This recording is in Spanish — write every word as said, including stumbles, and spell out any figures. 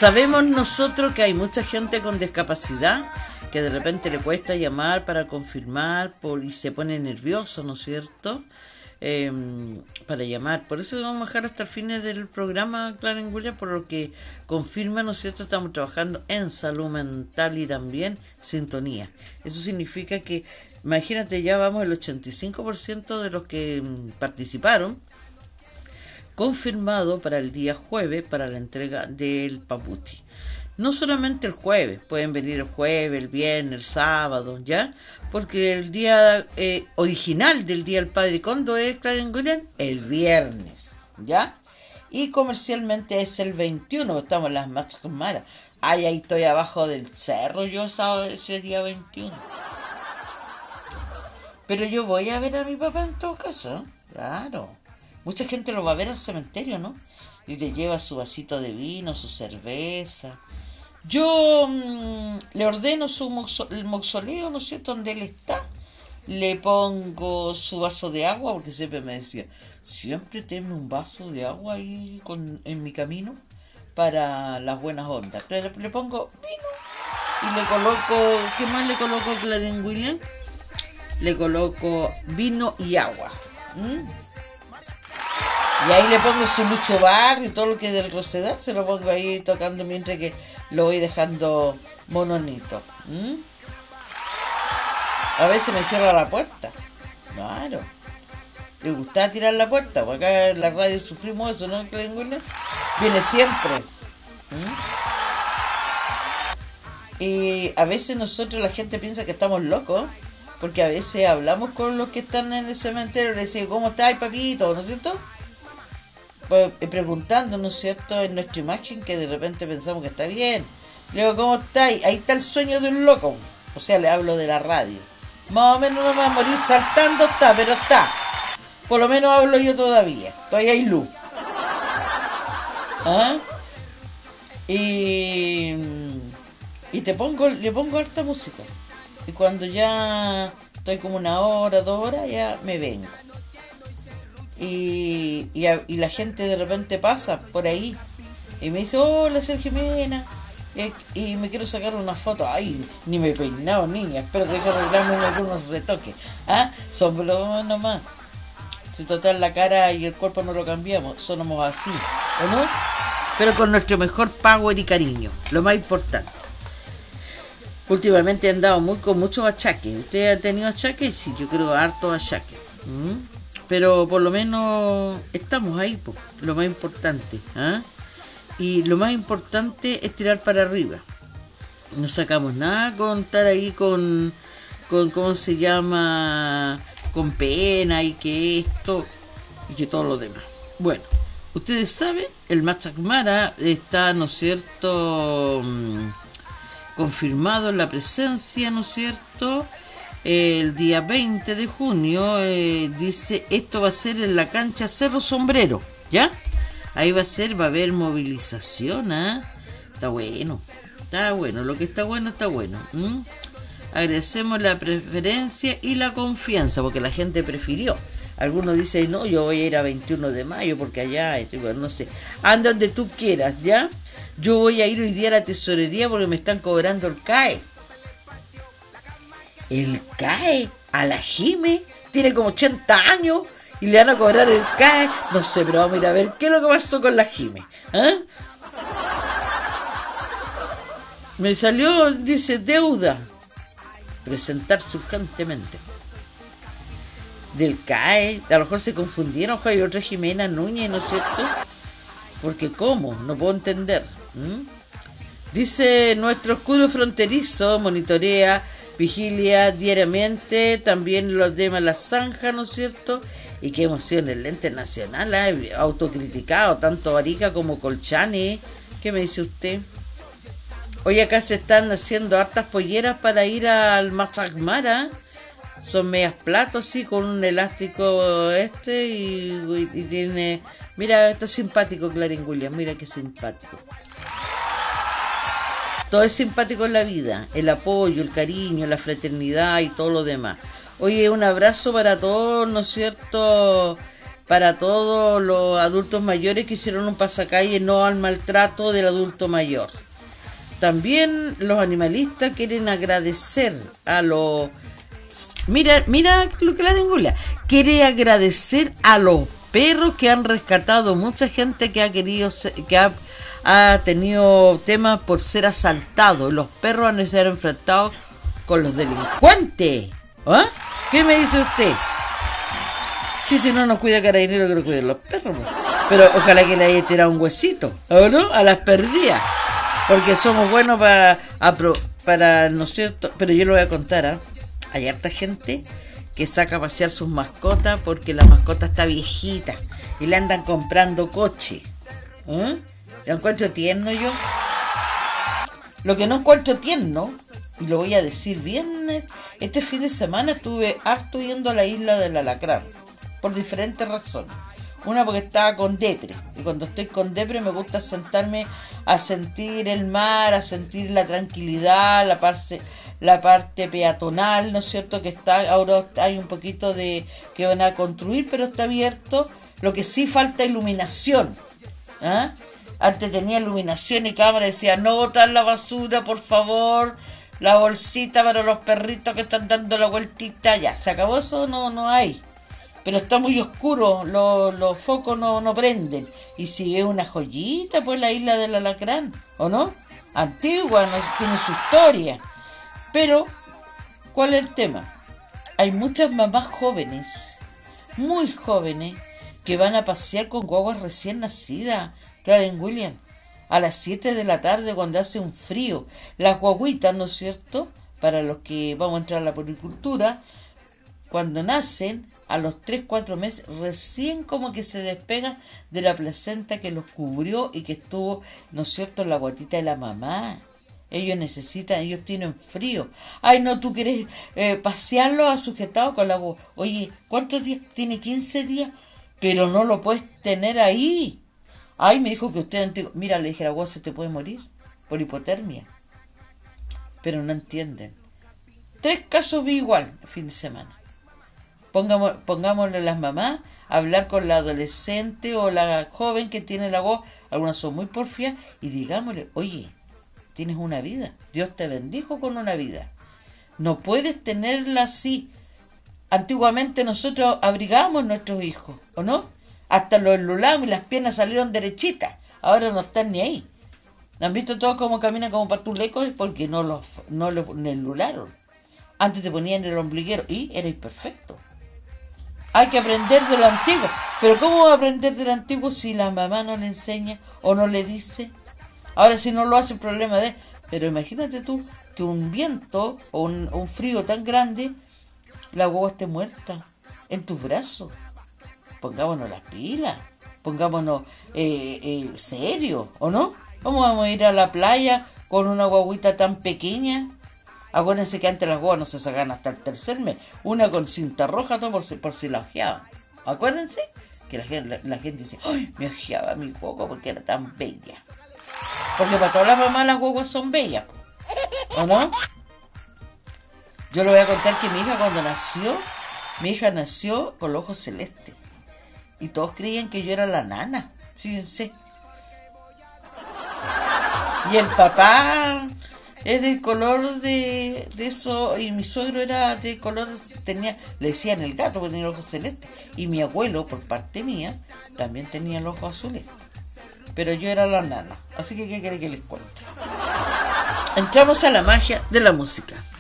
Sabemos nosotros que hay mucha gente con discapacidad que de repente le cuesta llamar para confirmar por, y se pone nervioso, ¿no es cierto? Eh, para llamar. Por eso vamos a dejar hasta el fin del programa, Clarengulia, por lo que confirma, ¿no es cierto? Estamos trabajando en salud mental y también sintonía. Eso significa que, imagínate, ya vamos el ochenta y cinco por ciento de los que participaron confirmado para el día jueves para la entrega del Paputi. No solamente el jueves, pueden venir el jueves, el viernes, el sábado, ¿ya? Porque el día eh, original del Día del Padre Condo es, Clarengulian, el viernes, ¿ya? Y comercialmente es el veintiuno, estamos en las Machacmaras. Ay, ahí estoy abajo del cerro yo ese día veintiuno. Pero yo voy a ver a mi papá en todo caso, claro. Mucha gente lo va a ver al cementerio, ¿no? Y le lleva su vasito de vino, su cerveza. Yo mmm, le ordeno su moxo, el mausoleo, ¿no es cierto?, donde él está. Le pongo su vaso de agua, porque siempre me decía, siempre tenme un vaso de agua ahí con, en mi camino para las buenas ondas. Le, le pongo vino y le coloco, ¿qué más le coloco, Clarengulian? Le coloco vino y agua. ¿Mm? Y ahí le pongo su Lucho Bar y todo lo que es del Rosedal, se lo pongo ahí tocando mientras que lo voy dejando mononito. ¿Mm? A veces me cierra la puerta. Claro. Le gustaba tirar la puerta, porque acá en la radio sufrimos eso, ¿no? Viene siempre. ¿Mm? Y a veces nosotros, la gente piensa que estamos locos, porque a veces hablamos con los que están en el cementerio y le decimos, ¿cómo estás, papito? ¿No es cierto? Pues, preguntando, ¿no es cierto?, en nuestra imagen, que de repente pensamos que está bien. Le digo, ¿cómo está? Ahí está el sueño de un loco. O sea, le hablo de la radio. Más o menos no me va a morir saltando, está, pero está. Por lo menos hablo yo todavía. Todavía hay luz. ¿Ah? Y, y te pongo, le pongo harta música. Y cuando ya estoy como una hora, dos horas, ya me vengo. Y, y, a, y la gente de repente pasa por ahí y me dice, hola, Sergio Mena, y, y me quiero sacar una foto. Ay, ni me he peinado, niña, espero que deje arreglarme algunos retoques. ¿Ah? Somos nomás. Si total la cara y el cuerpo no lo cambiamos, somos así, ¿o no? Pero con nuestro mejor power y cariño, lo más importante. Últimamente he andado muy con muchos achaques. ¿Usted ha tenido achaques? Sí, yo creo harto achaques. ¿Mm? Pero por lo menos estamos ahí, po, lo más importante. ¿eh? Y lo más importante es tirar para arriba. No sacamos nada con estar ahí con, con ¿cómo se llama?, con pena y que esto y que todo lo demás. Bueno, ustedes saben, el Machacmara está, ¿no es cierto?, confirmado en la presencia, ¿no es cierto?, el día veinte de junio, eh, dice, esto va a ser en la cancha Cerro Sombrero, ¿ya? Ahí va a ser, va a haber movilización, ¿ah? ¿eh? Está bueno, está bueno, lo que está bueno, está bueno. ¿Mm? Agradecemos la preferencia y la confianza, porque la gente prefirió. Algunos dicen, no, yo voy a ir a veintiuno de mayo, porque allá, este, bueno, no sé, anda donde tú quieras, ¿ya? Yo voy a ir hoy día a la tesorería porque me están cobrando el C A E. El C A E a la Jime tiene como ochenta años y le van a cobrar el C A E. No sé, pero vamos a ir a ver qué es lo que pasó con la Jime. ¿Eh? Me salió, dice, deuda. Presentarse urgentemente. Del C A E, a lo mejor se confundieron, hay otra Jimena Núñez, ¿no es cierto? Porque ¿cómo? No puedo entender. ¿Mm? Dice, nuestro escudo fronterizo monitorea, vigilia diariamente también los temas la zanja, ¿no es cierto? Y qué emoción, el ente nacional, ¿eh? Autocriticado, tanto Arica como Colchane. ¿Qué me dice usted? Hoy acá se están haciendo hartas polleras para ir al Machacmara. Son medias platos así, con un elástico este y, y, y tiene... Mira, está simpático Clarengulian, mira qué simpático. Todo es simpático en la vida, el apoyo, el cariño, la fraternidad y todo lo demás. Oye, un abrazo para todos, ¿no es cierto?, para todos los adultos mayores que hicieron un pasacalle no al maltrato del adulto mayor. También los animalistas quieren agradecer a los... Mira, mira lo que la ningula. Quiere agradecer a los perros que han rescatado mucha gente que ha querido ser, que ha, ha tenido temas por ser asaltados. Los perros han sido enfrentados con los delincuentes. ¿Ah? ¿Qué me dice usted? Sí, si no nos cuida Carabinero, que nos cuiden los perros. Pero ojalá que le haya tirado un huesito, ¿o no? A las perdidas. Porque somos buenos para, para, ¿no es cierto? Pero yo lo voy a contar, ¿ah? ¿eh? Hay harta gente que saca a pasear sus mascotas porque la mascota está viejita y le andan comprando coche. ¿Eh? ¿Lo encuentro tierno yo? Lo que no encuentro tierno, y lo voy a decir bien, este fin de semana estuve harto yendo a la isla del Alacrán, por diferentes razones. Una porque estaba con depre, y cuando estoy con depre me gusta sentarme a sentir el mar, a sentir la tranquilidad, la parte, la parte peatonal, ¿no es cierto? Que está, ahora hay un poquito de que van a construir, pero está abierto. Lo que sí falta iluminación. ¿Ah? Antes tenía iluminación y cámara, decía no botar la basura, por favor, la bolsita para los perritos que están dando la vueltita, ya, se acabó eso, no, no hay. Pero está muy oscuro, los, los focos no, no prenden. Y si es una joyita, pues la isla del Alacrán, ¿o no? Antigua, no, tiene su historia. Pero, ¿cuál es el tema? Hay muchas mamás jóvenes, muy jóvenes, que van a pasear con guaguas recién nacidas, Clarence William, a las siete de la tarde cuando hace un frío. Las guaguitas, ¿no es cierto? Para los que vamos a entrar a la poricultura, cuando nacen, a los tres, cuatro meses, recién como que se despegan de la placenta que los cubrió y que estuvo, ¿no es cierto?, en la guatita de la mamá. Ellos necesitan, ellos tienen frío. Ay, no, tú quieres eh, pasearlo a sujetado con la voz. Oye, ¿cuántos días? Tiene quince días, pero no lo puedes tener ahí. Ay, me dijo que usted antiguo. Mira, le dije, la voz se te puede morir por hipotermia. Pero no entienden. Tres casos vi igual el fin de semana. Pongamos, pongámosle a las mamás a hablar con la adolescente o la joven que tiene la voz, algunas son muy porfias, y digámosle, oye, tienes una vida, Dios te bendijo con una vida, no puedes tenerla así. Antiguamente nosotros abrigábamos a nuestros hijos, ¿o no? Hasta los enlulamos y las piernas salieron derechitas, ahora no están ni ahí. ¿No han visto todos cómo caminan como patulecos? Porque no los no los enlularon. Antes te ponían el ombliguero y era imperfecto. Hay que aprender de lo antiguo. Pero ¿cómo va a aprender de lo antiguo si la mamá no le enseña o no le dice? Ahora si no lo hace, el problema de... Pero imagínate tú que un viento o un, un frío tan grande, la guagua esté muerta en tus brazos. Pongámonos las pilas. Pongámonos eh, eh, serios, ¿o no? ¿Cómo vamos a ir a la playa con una guaguita tan pequeña? Acuérdense que antes las guaguas no se sacaban hasta el tercer mes. Una con cinta roja, todo por si, por si la ojeaban. Acuérdense que la gente, la, la gente dice, ¡ay, me ojeaba mi guagua porque era tan bella! Porque para todas las mamás las guaguas son bellas, ¿o no? Yo le voy a contar que mi hija cuando nació, mi hija nació con los ojos celestes. Y todos creían que yo era la nana, fíjense. Y el papá... es del color de, de eso, y mi suegro era de color, tenía, le decían el gato porque tenía los ojos celestes, y mi abuelo, por parte mía, también tenía los ojos azules, pero yo era la nana, así que ¿qué quiere que les cuente? Entramos a la magia de la música.